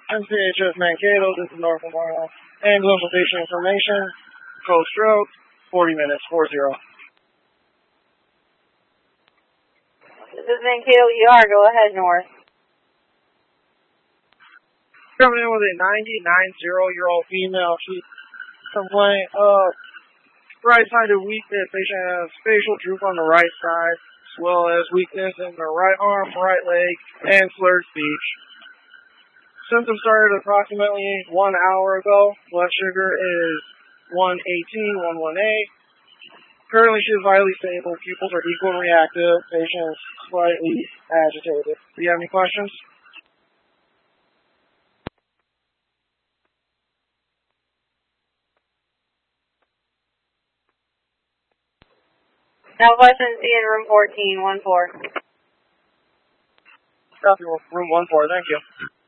MCHS Mankato, this is North Lamar. Ambulance patient information, code stroke, 40 minutes, 40. This is Mankato ER, go ahead, North. Coming in with a 90-year-old female. She complained of right-sided weakness. Patient has facial droop on the right side, as well as weakness in the right arm, right leg, and slurred speech. Symptoms started approximately 1 hour ago. Blood sugar is 118, 118. Currently, she is vitally stable. Pupils are equal and reactive. Patient is slightly agitated. Do you have any questions? No questions, see in room 14, 1-4. Copy, room 1-4, thank you.